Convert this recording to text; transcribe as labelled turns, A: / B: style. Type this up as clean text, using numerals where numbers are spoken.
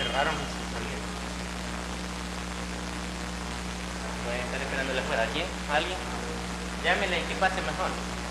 A: cerraron y se salieron.
B: Voy a estar esperándole afuera. ¿Quién? ¿Alguien? Llámele que pase mejor.